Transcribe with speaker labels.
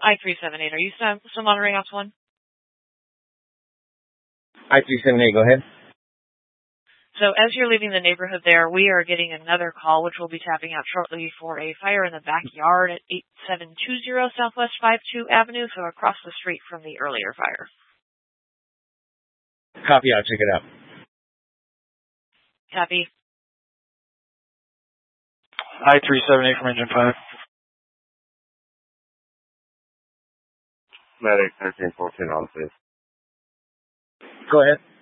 Speaker 1: I-378, are you still monitoring Ops 1?
Speaker 2: I-378, go ahead.
Speaker 1: So as you're leaving the neighborhood there, we are getting another call, which we'll be tapping out shortly, for a fire in the backyard at 8720 Southwest 52 Avenue, so across the street from the earlier fire.
Speaker 2: Copy, I'll check it out.
Speaker 1: Copy.
Speaker 3: I-378 from Engine 5.
Speaker 4: Medic 1314 on, please.
Speaker 2: Go ahead.